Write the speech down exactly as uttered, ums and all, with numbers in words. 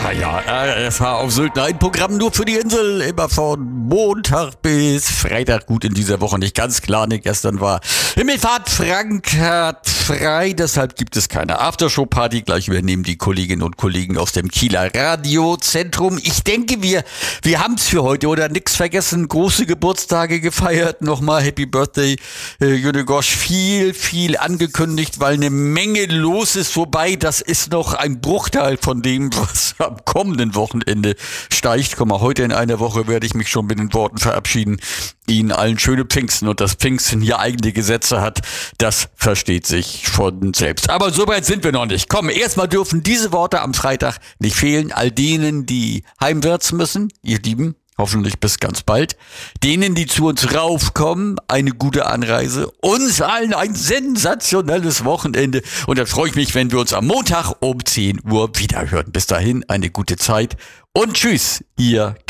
Ja, ja, R F H auf Sylt, ein Programm nur für die Insel, immer von Montag bis Freitag. Gut, in dieser Woche nicht ganz klar, ne? Gestern war Himmelfahrt, Frankfurt frei, deshalb gibt es keine Aftershow-Party. Gleich übernehmen die Kolleginnen und Kollegen aus dem Kieler Radiozentrum. Ich denke, wir wir haben es für heute, oder? Nix vergessen, große Geburtstage gefeiert, nochmal Happy Birthday, äh, Jüne Gosch, viel, viel angekündigt, weil eine Menge los ist, wobei das ist noch ein Bruchteil von dem, was am kommenden Wochenende steigt. Komm mal, heute in einer Woche werde ich mich schon mit den Worten verabschieden. Ihnen allen schöne Pfingsten, und dass Pfingsten hier eigene Gesetze hat, das versteht sich von selbst. Aber so weit sind wir noch nicht. Komm, erstmal dürfen diese Worte am Freitag nicht fehlen. All denen, die heimwärts müssen, ihr Lieben, hoffentlich bis ganz bald. Denen, die zu uns raufkommen, eine gute Anreise. Uns allen ein sensationelles Wochenende. Und dann freue ich mich, wenn wir uns am Montag um zehn Uhr wiederhören. Bis dahin eine gute Zeit und tschüss, ihr